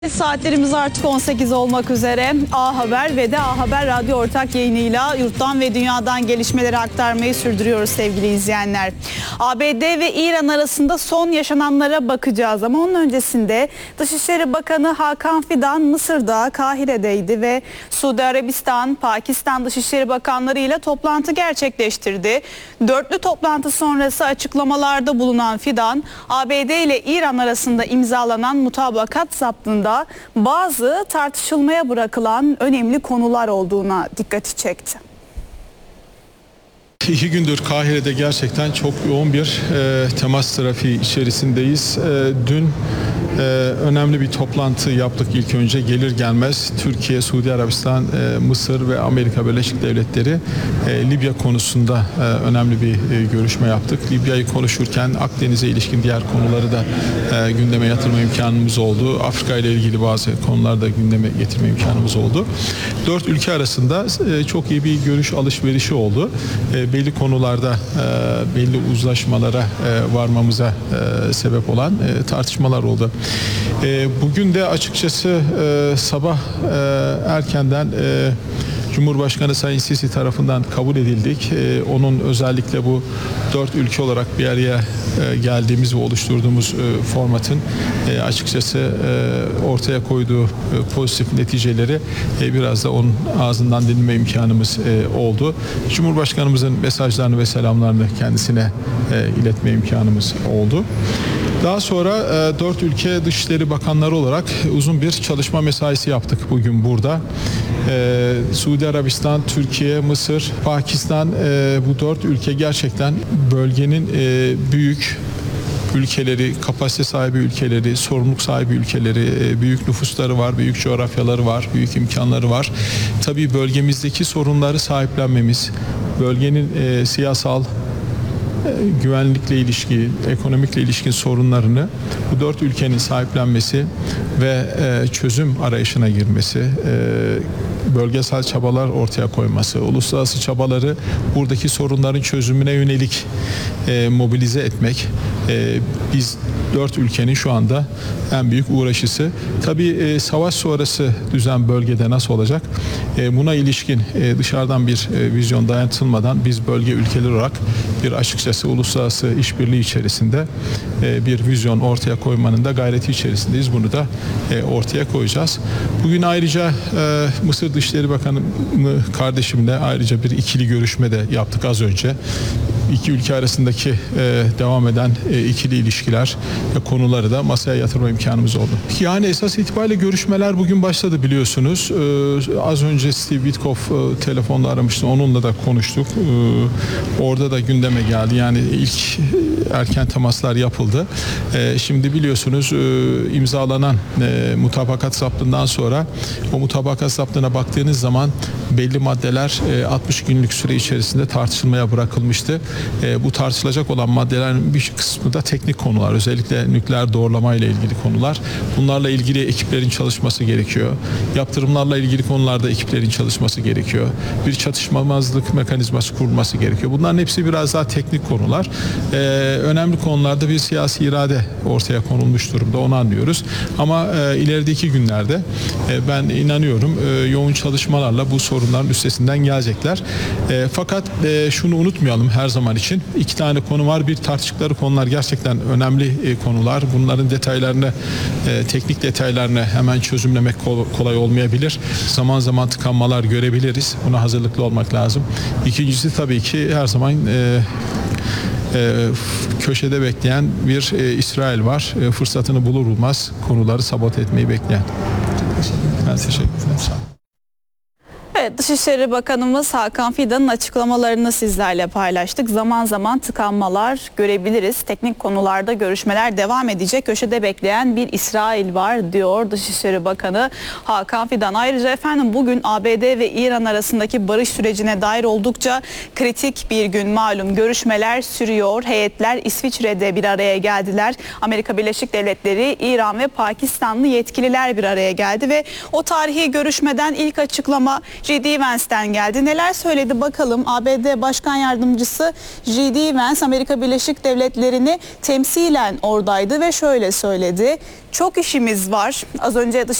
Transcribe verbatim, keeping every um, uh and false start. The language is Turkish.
Saatlerimiz artık on sekiz olmak üzere. A Haber ve de A Haber Radyo ortak yayınıyla yurttan ve dünyadan gelişmeleri aktarmayı sürdürüyoruz sevgili izleyenler. A B D ve İran arasında son yaşananlara bakacağız ama onun öncesinde Dışişleri Bakanı Hakan Fidan Mısır'da Kahire'deydi ve Suudi Arabistan, Pakistan Dışişleri Bakanları ile toplantı gerçekleştirdi. Dörtlü toplantı sonrası açıklamalarda bulunan Fidan, A B D ile İran arasında imzalanan mutabakat zaptında bazı tartışılmaya bırakılan önemli konular olduğuna dikkati çekti. İki gündür Kahire'de gerçekten çok yoğun bir e, temas trafiği içerisindeyiz. E, dün e, önemli bir toplantı yaptık ilk önce. Gelir gelmez Türkiye, Suudi Arabistan, e, Mısır ve Amerika Birleşik Devletleri e, Libya konusunda e, önemli bir e, görüşme yaptık. Libya'yı konuşurken Akdeniz'e ilişkin diğer konuları da e, gündeme yatırma imkanımız oldu. Afrika ile ilgili bazı konuları da gündeme getirme imkanımız oldu. Dört ülke arasında e, çok iyi bir görüş alışverişi oldu. E, belli konularda e, belli uzlaşmalara e, varmamıza e, sebep olan e, tartışmalar oldu. E, bugün de açıkçası e, sabah e, erkenden e, Cumhurbaşkanı Sayın Sisi tarafından kabul edildik. Ee, onun özellikle bu dört ülke olarak bir araya e, geldiğimiz ve oluşturduğumuz e, formatın e, açıkçası e, ortaya koyduğu e, pozitif neticeleri e, biraz da onun ağzından dinleme imkanımız e, oldu. Cumhurbaşkanımızın mesajlarını ve selamlarını kendisine e, iletme imkanımız oldu. Daha sonra e, dört ülke Dışişleri Bakanları olarak uzun bir çalışma mesaisi yaptık bugün burada. E, Suudi Arabistan, Türkiye, Mısır, Pakistan e, bu dört ülke gerçekten bölgenin e, büyük ülkeleri, kapasite sahibi ülkeleri, sorumluluk sahibi ülkeleri, e, büyük nüfusları var, büyük coğrafyaları var, büyük imkanları var. Tabii bölgemizdeki sorunları sahiplenmemiz, bölgenin e, siyasal, güvenlikle ilişki, ekonomikle ilişkin sorunlarını bu dört ülkenin sahiplenmesi ve e, çözüm arayışına girmesi, e, bölgesel çabalar ortaya koyması, uluslararası çabaları buradaki sorunların çözümüne yönelik e, mobilize etmek, e, biz dört ülkenin şu anda en büyük uğraşısı. Tabii e, savaş sonrası düzen bölgede nasıl olacak? E, buna ilişkin e, dışarıdan bir e, vizyon dayatılmadan biz bölge ülkeler olarak bir açıkçası uluslararası işbirliği içerisinde e, bir vizyon ortaya koymanın da gayreti içerisindeyiz. Bunu da e, ortaya koyacağız. Bugün ayrıca e, Mısır Dışişleri Bakanı kardeşimle ayrıca bir ikili görüşme de yaptık az önce. İki ülke arasındaki e, devam eden e, ikili ilişkiler ve konuları da masaya yatırma imkanımız oldu. Yani esas itibariyle görüşmeler bugün başladı biliyorsunuz. E, az önce Steve Witkoff e, telefonla aramıştı. Onunla da konuştuk. E, orada da gündeme geldi. Yani ilk erken temaslar yapıldı. E, şimdi biliyorsunuz e, imzalanan e, mutabakat zaptından sonra o mutabakat zaptına baktığınız zaman belli maddeler e, altmış günlük süre içerisinde tartışılmaya bırakılmıştı. E, bu tartışılacak olan maddelerin bir kısmı da teknik konular. Özellikle nükleer doğrulama ile ilgili konular. Bunlarla ilgili ekiplerin çalışması gerekiyor. Yaptırımlarla ilgili konularda ekiplerin çalışması gerekiyor. Bir çatışmamazlık mekanizması kurulması gerekiyor. Bunların hepsi biraz daha teknik konular. E, önemli konularda bir siyasi irade ortaya konulmuş durumda. Onu anlıyoruz. Ama e, ilerideki günlerde e, ben inanıyorum e, yoğun çalışmalarla bu sorunların üstesinden gelecekler. E, fakat e, şunu unutmayalım her zaman için. İki tane konu var. Bir tartıştıkları konular gerçekten önemli e, konular. Bunların detaylarını, e, teknik detaylarını hemen çözümlemek kol, kolay olmayabilir. Zaman zaman tıkanmalar görebiliriz. Buna hazırlıklı olmak lazım. İkincisi tabii ki her zaman e, e, köşede bekleyen bir e, İsrail var. E, fırsatını bulur bulmaz konuları sabote etmeyi bekleyen. Ben teşekkür ederim. Sağ olun. Evet, Dışişleri Bakanımız Hakan Fidan'ın açıklamalarını sizlerle paylaştık. Zaman zaman tıkanmalar görebiliriz. Teknik konularda görüşmeler devam edecek. Köşede bekleyen bir İsrail var diyor Dışişleri Bakanı Hakan Fidan. Ayrıca efendim bugün A B D ve İran arasındaki barış sürecine dair oldukça kritik bir gün malum. Görüşmeler sürüyor. Heyetler İsviçre'de bir araya geldiler. Amerika Birleşik Devletleri, İran ve Pakistanlı yetkililer bir araya geldi ve o tarihi görüşmeden ilk açıklama J D. Vance'den geldi. Neler söyledi bakalım. A B D Başkan Yardımcısı J D. Vance Amerika Birleşik Devletleri'ni temsilen oradaydı ve şöyle söyledi. Çok işimiz var. Az önce